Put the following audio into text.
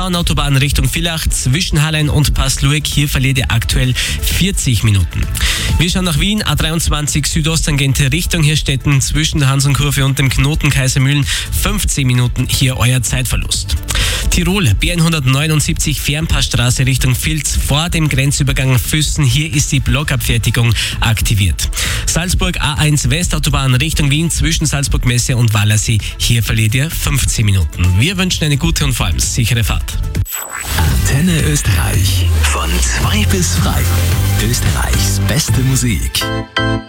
schauen, Autobahn Richtung Villach zwischen Hallein und Passlueck. Hier verliert ihr aktuell 40 Minuten. Wir schauen nach Wien, A23 Südosttangente Richtung Hirstetten zwischen der Hansenkurve und dem Knoten Kaisermühlen. 15 Minuten hier euer Zeitverlust. Tirol, B179 Fernpassstraße Richtung Vilz vor dem Grenzübergang Füssen. Hier ist die Blockabfertigung aktiviert. Salzburg A1 Westautobahn Richtung Wien zwischen Salzburg-Messe und Wallersee. Hier verliert ihr 15 Minuten. Wir wünschen eine gute und vor allem sichere Fahrt. Antenne Österreich. Von 2 bis 3. Österreichs beste Musik.